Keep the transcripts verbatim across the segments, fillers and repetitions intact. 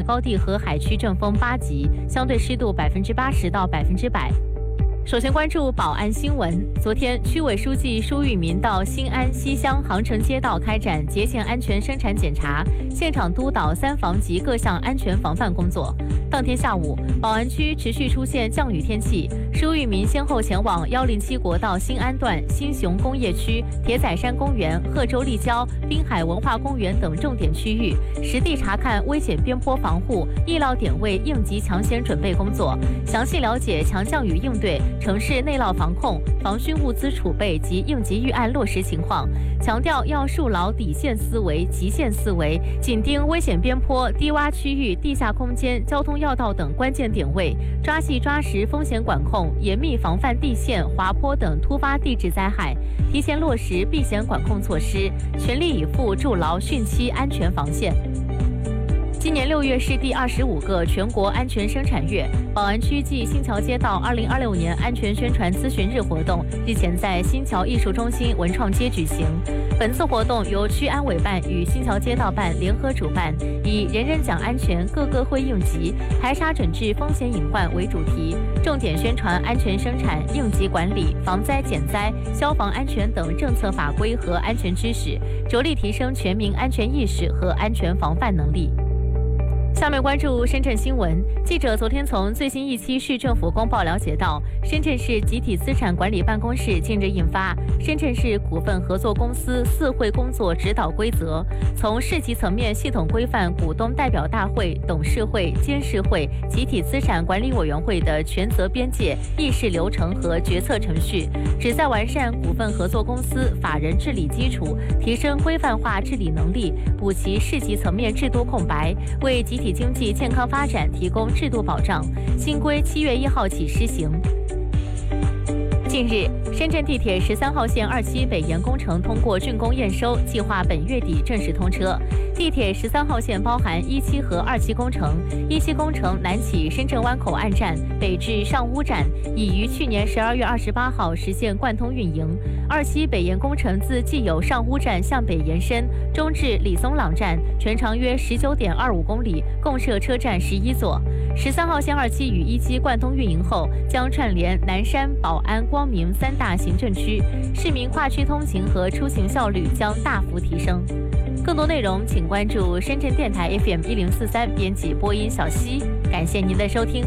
高地和海区阵风八级，相对湿度百分之八十到百分之百。首先关注保安新闻。昨天，区委书记舒玉民到新安、西乡、杭城街道开展节前安全生产检查，现场督导三防及各项安全防范工作。当天下午，宝安区持续出现降雨天气，舒玉民先后前往一零七国道新安段、新雄工业区、铁仔山公园、贺州立交、滨海文化公园等重点区域，实地查看危险边坡防护、意料点位应急抢险准备工作，详细了解强降雨应对、城市内涝防控、防汛物资储备及应急预案落实情况，强调要树牢底线思维、极限思维，紧盯危险边坡、低洼区域、地下空间、交通要道等关键点位，抓细抓实风险管控，严密防范地陷、滑坡等突发地质灾害，提前落实避险管控措施，全力以赴筑牢汛期安全防线。今年六月是第二十五个全国安全生产月，宝安区暨新桥街道二零二六年安全宣传咨询日活动日前在新桥艺术中心文创街举行。本次活动由区安委办与新桥街道办联合主办，以人人讲安全，个个会应急，排查整治风险隐患为主题，重点宣传安全生产、应急管理、防灾减灾、消防安全等政策法规和安全知识，着力提升全民安全意识和安全防范能力。下面关注深圳新闻。记者昨天从最新一期市政府公报了解到，深圳市集体资产管理办公室近日印发《深圳市股份合作公司四会工作指导规则》，从市级层面系统规范股东代表大会、董事会、监事会、集体资产管理委员会的权责边界、议事流程和决策程序，旨在完善股份合作公司法人治理基础，提升规范化治理能力，补齐市级层面制度空白，为集体经济健康发展提供制度保障。新规七月一号起施行。近日，深圳地铁十三号线二期北延工程通过竣工验收，计划本月底正式通车。地铁十三号线包含一期和二期工程，一期工程南起深圳湾口岸站，北至上乌站，已于去年十二月二十八号实现贯通运营。二期北延工程自既有上乌站向北延伸，中至李松朗站，全长约十九点二五公里，共设车站十一座。十三号线二期与一期贯通运营后，将串联南山、宝安、光明三大行政区，市民跨区通勤和出行效率将大幅提升。更多内容请关注深圳电台 F M 一零四三，编辑播音小溪。感谢您的收听。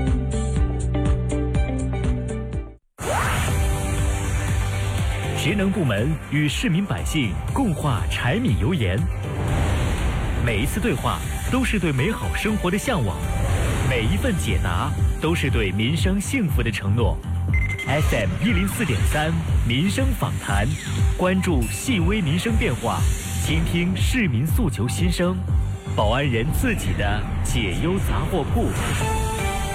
职能部门与市民百姓共话柴米油盐，每一次对话都是对美好生活的向往，每一份解答都是对民生幸福的承诺。F M 一零四点三民生访谈，关注细微民生变化，倾听市民诉求心声，保安人自己的解忧杂货铺。